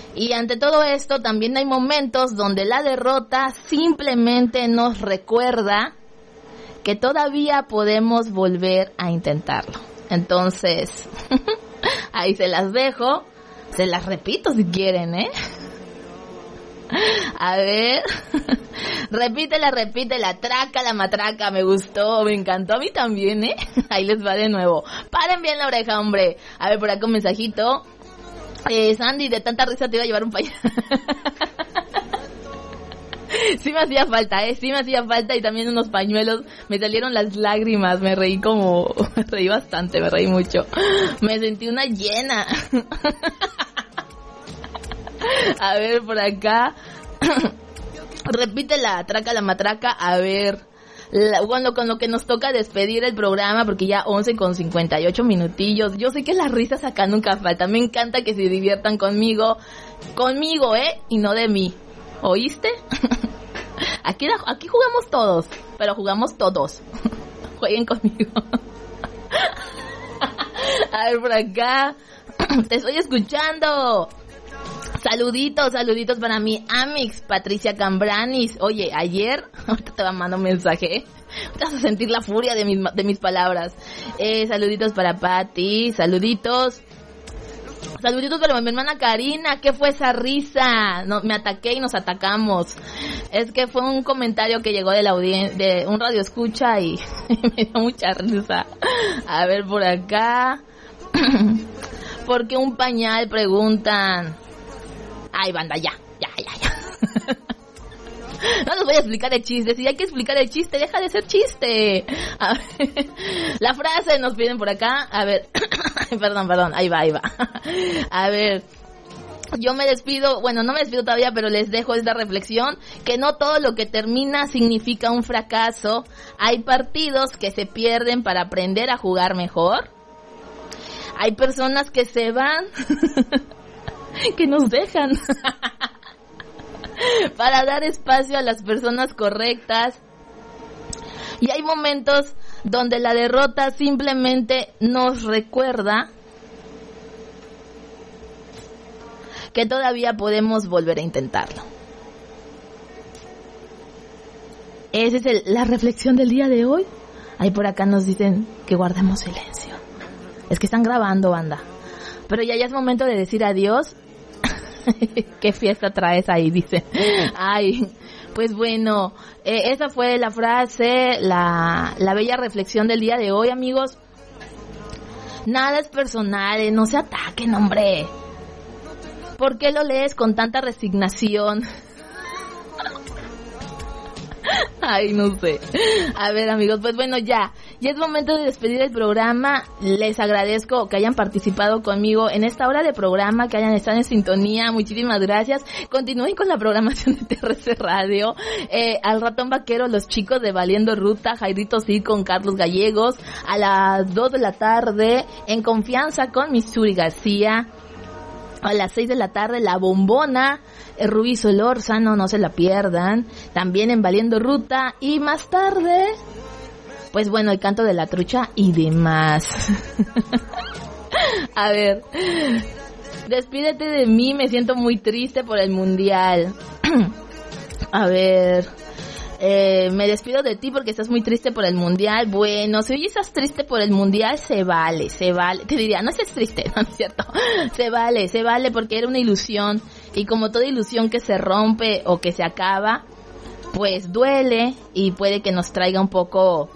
Y ante todo esto también hay momentos donde la derrota simplemente nos recuerda que todavía podemos volver a intentarlo. Entonces, ahí se las dejo, se las repito si quieren, A ver, repítela, traca la matraca, me gustó, me encantó, a mí también, Ahí les va de nuevo. Paren bien la oreja, hombre. A ver, por acá un mensajito. Sandy, de tanta risa te iba a llevar un pañuelo. Sí me hacía falta, sí me hacía falta, y también unos pañuelos. Me salieron las lágrimas, me reí bastante, me reí mucho. Me sentí una llena. A ver, por acá. Repítela, traca la matraca. A ver, con lo que nos toca despedir el programa, porque ya 11:58 minutillos. Yo sé que las risas acá nunca faltan. Me encanta que se diviertan conmigo, y no de mí. ¿Oíste? Aquí jugamos todos, pero jugamos todos. Jueguen conmigo. A ver, por acá. Te estoy escuchando. Saluditos para mi Amix, Patricia Cambranis. Oye, ayer, ahorita te mando un mensaje, te vas a sentir la furia de mis palabras. Saluditos para Pati, saluditos para mi hermana Karina. ¿Qué fue esa risa? No, me ataqué y nos atacamos. Es que fue un comentario que llegó de un radio escucha y me dio mucha risa. A ver, por acá. ¿Por qué un pañal? Preguntan. Ay, banda, ya. No les voy a explicar el chiste. Si hay que explicar el chiste, deja de ser chiste. A ver, la frase nos piden por acá. A ver, perdón, ahí va. A ver, yo me despido, bueno, no me despido todavía, pero les dejo esta reflexión, que no todo lo que termina significa un fracaso. Hay partidos que se pierden para aprender a jugar mejor. Hay personas que se van, que nos dejan, para dar espacio a las personas correctas. Y hay momentos donde la derrota simplemente nos recuerda que todavía podemos volver a intentarlo. Esa es la reflexión del día de hoy. Ahí por acá nos dicen que guardemos silencio. Es que están grabando, banda. Pero ya es momento de decir adiós. ¿Qué fiesta traes ahí? Dice. Ay, pues bueno, esa fue la frase, la bella reflexión del día de hoy, amigos. Nada es personal, no se ataquen, hombre. ¿Por qué lo lees con tanta resignación? Ay, no sé. A ver, amigos, pues bueno, ya es momento de despedir el programa. Les agradezco que hayan participado conmigo en esta hora de programa, que hayan estado en sintonía. Muchísimas gracias. Continúen con la programación de TRC Radio. Al ratón vaquero, los chicos de Valiendo Ruta, Jairito sí con Carlos Gallegos. A las 2 de la tarde, En Confianza con Missouri García. A las 6 de la tarde, La Bombona, Rubí Solórzano, no se la pierdan. También en Valiendo Ruta. Y más tarde, pues bueno, el canto de la trucha y demás. A ver, despídete de mí, me siento muy triste por el mundial. A ver, me despido de ti porque estás muy triste por el mundial. Bueno, si hoy estás triste por el mundial, se vale. Te diría, no estés triste, no es cierto. Se vale porque era una ilusión. Y como toda ilusión que se rompe o que se acaba, pues duele y puede que nos traiga un poco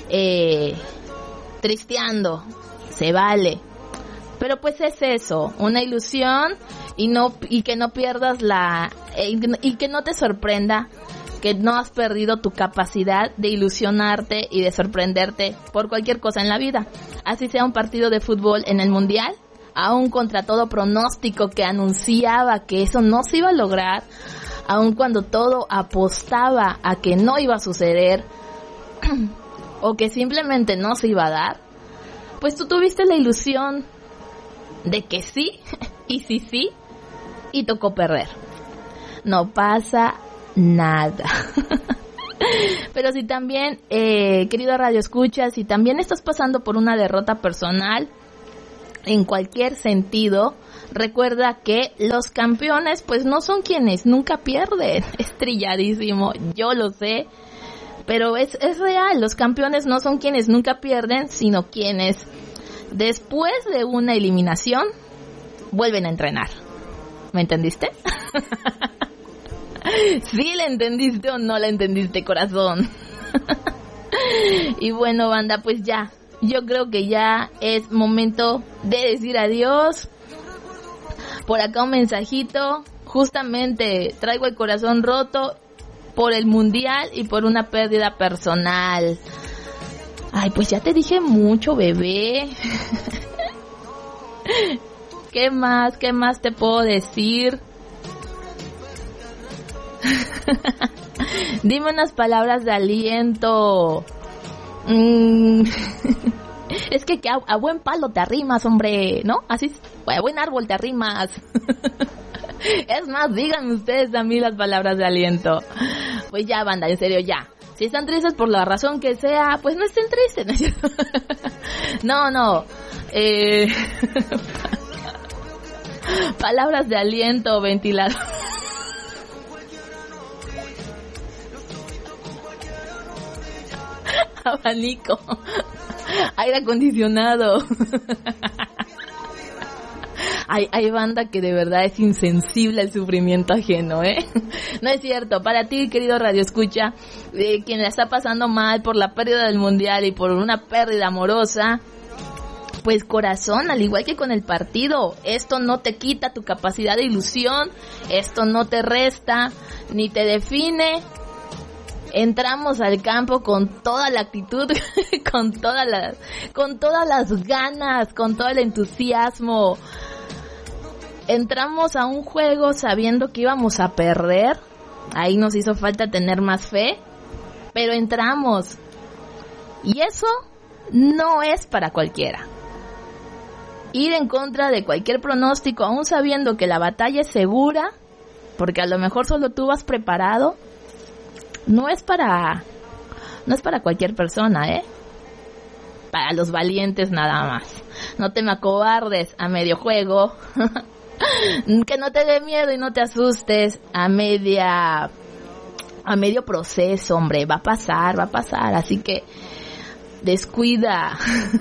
tristeando. Se vale. Pero pues es eso, una ilusión y que no pierdas y que no te sorprenda que no has perdido tu capacidad de ilusionarte y de sorprenderte por cualquier cosa en la vida. Así sea un partido de fútbol en el mundial, aún contra todo pronóstico que anunciaba que eso no se iba a lograr, aún cuando todo apostaba a que no iba a suceder o que simplemente no se iba a dar, pues tú tuviste la ilusión de que sí, y tocó perder. No pasa nada. Pero si también, querido Radio Escucha, si también estás pasando por una derrota personal, en cualquier sentido, recuerda que los campeones pues no son quienes nunca pierden. Es trilladísimo, yo lo sé, pero es real. Los campeones no son quienes nunca pierden, sino quienes después de una eliminación vuelven a entrenar. ¿Me entendiste? ¿Sí la entendiste o no la entendiste, corazón? Y bueno, banda, pues ya, yo creo que ya es momento de decir adiós. Por acá un mensajito, justamente traigo el corazón roto por el mundial y por una pérdida personal. Ay, pues ya te dije mucho, bebé. ¿Qué más te puedo decir? Dime unas palabras de aliento. Es que a buen palo te arrimas, hombre, ¿no? Así, a buen árbol te arrimas. Es más, díganme ustedes a mí las palabras de aliento. Pues ya, banda, en serio, ya. Si están tristes por la razón que sea, pues no estén tristes. No. Palabras de aliento, ventilador. Abanico, aire acondicionado. Hay banda que de verdad es insensible al sufrimiento ajeno, ¿eh? No es cierto. Para ti, querido radioescucha, quien la está pasando mal por la pérdida del mundial y por una pérdida amorosa, pues corazón, al igual que con el partido, esto no te quita tu capacidad de ilusión, esto no te resta ni te define. Entramos al campo con toda la actitud, con todas las ganas, con todo el entusiasmo. Entramos a un juego sabiendo que íbamos a perder. Ahí nos hizo falta tener más fe, pero entramos. Y eso no es para cualquiera. Ir en contra de cualquier pronóstico, aún sabiendo que la batalla es segura, porque a lo mejor solo tú vas preparado. No es para cualquier persona, ¿eh? Para los valientes nada más. No te me acobardes a medio juego. Que no te dé miedo y no te asustes a medio proceso, hombre. Va a pasar. Así que descuida.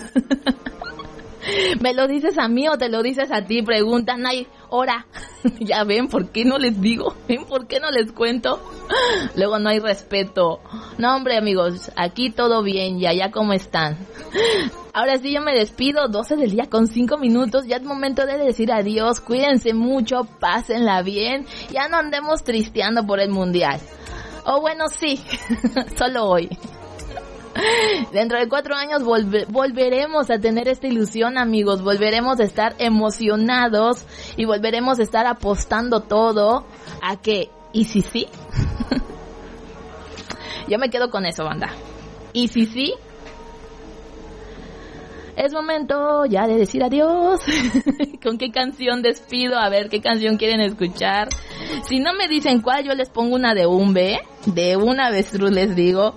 ¿Me lo dices a mí o te lo dices a ti? Preguntan, ay, ora. Ya ven, ¿por qué no les digo? ¿Ven por qué no les cuento? Luego no hay respeto. No, hombre, amigos, aquí todo bien, ya ¿cómo están? Ahora sí, yo me despido, 12 del día con 5 minutos. Ya es momento de decir adiós. Cuídense mucho, pásenla bien. Ya no andemos tristeando por el mundial. O bueno, sí, solo hoy. Dentro de 4 años volveremos a tener esta ilusión, amigos. Volveremos a estar emocionados y volveremos a estar apostando todo a que, ¿y si sí? Yo me quedo con eso, banda. ¿Y si sí? Es momento ya de decir adiós. ¿Con qué canción despido? A ver, ¿qué canción quieren escuchar? Si no me dicen cuál, yo les pongo una de un B, de un avestruz les digo.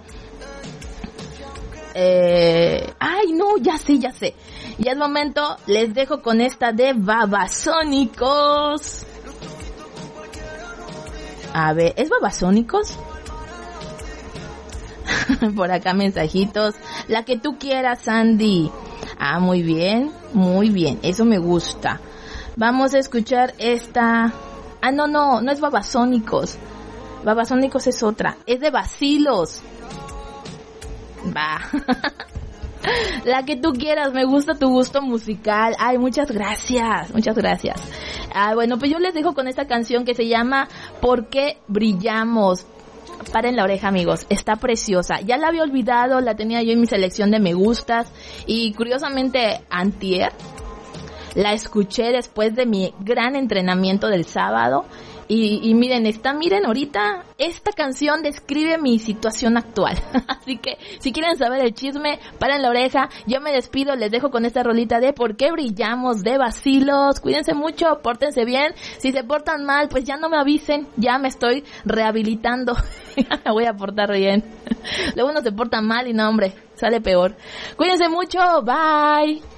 Ay, no, ya sé. Ya es momento, les dejo con esta de Babasónicos. A ver, ¿es Babasónicos? Por acá mensajitos. La que tú quieras, Sandy. Ah, muy bien, eso me gusta. Vamos a escuchar esta. Ah, no es Babasónicos. Babasónicos es otra, es de Bacilos. Va. La que tú quieras, me gusta tu gusto musical. Ay, muchas gracias. Ah, bueno, pues yo les dejo con esta canción que se llama ¿Por qué brillamos? Paren la oreja, amigos, está preciosa. Ya la había olvidado, la tenía yo en mi selección de me gustas. Y curiosamente, antier, la escuché después de mi gran entrenamiento del sábado. Y miren, ahorita esta canción describe mi situación actual. Así que si quieren saber el chisme, paren la oreja. Yo me despido, les dejo con esta rolita de ¿Por qué brillamos? De Bacilos. Cuídense mucho, pórtense bien. Si se portan mal, pues ya no me avisen. Ya me estoy rehabilitando. Ya me voy a portar bien. Luego uno se porta mal y no, hombre, sale peor. Cuídense mucho, bye.